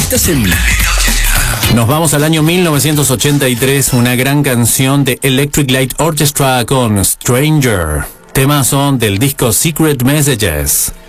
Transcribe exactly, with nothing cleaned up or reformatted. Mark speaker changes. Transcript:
Speaker 1: Estás en Planeta ochenta.
Speaker 2: Nos vamos al año mil novecientos ochenta y tres, una gran canción de Electric Light Orchestra con Stranger. Temas son del disco Secret Messages.